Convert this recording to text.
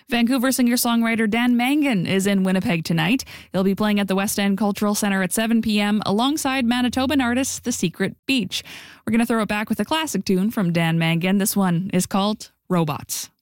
Vancouver singer-songwriter Dan Mangan is in Winnipeg tonight. He'll be playing at the West End Cultural Centre at 7 p.m. alongside Manitoban artist The Secret Beach. We're going to throw it back with a classic tune from Dan Mangan. This one is called Robots.